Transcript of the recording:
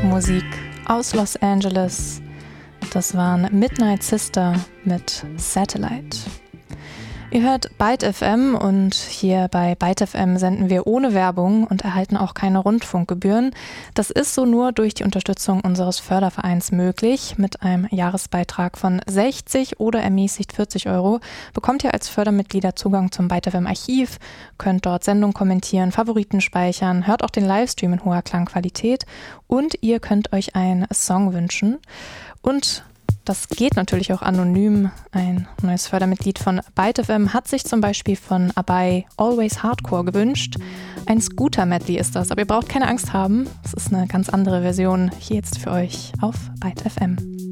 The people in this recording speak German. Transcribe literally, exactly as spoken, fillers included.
Musik aus Los Angeles. Das waren Midnight Sister mit Satellite. Ihr hört Byte F M und hier bei Byte F M senden wir ohne Werbung und erhalten auch keine Rundfunkgebühren. Das ist so nur durch die Unterstützung unseres Fördervereins möglich. Mit einem Jahresbeitrag von sechzig oder ermäßigt vierzig Euro bekommt ihr als Fördermitglieder Zugang zum Byte F M Archiv, könnt dort Sendungen kommentieren, Favoriten speichern, hört auch den Livestream in hoher Klangqualität und ihr könnt euch einen Song wünschen. Und das geht natürlich auch anonym. Ein neues Fördermitglied von Byte F M hat sich zum Beispiel von Abai Always Hardcore gewünscht. Ein Scooter-Medley ist das, aber ihr braucht keine Angst haben. Es ist eine ganz andere Version hier jetzt für euch auf Byte F M.